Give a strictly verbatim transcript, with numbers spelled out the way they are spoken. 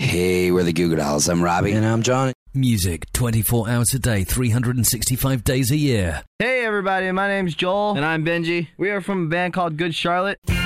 Hey, we're the Goo Goo Dolls. I'm Robbie. And I'm Johnny. Music twenty-four hours a day, three hundred sixty-five days a year. Hey everybody, my name's Joel. And I'm Benji. We are from a band called Good Charlotte.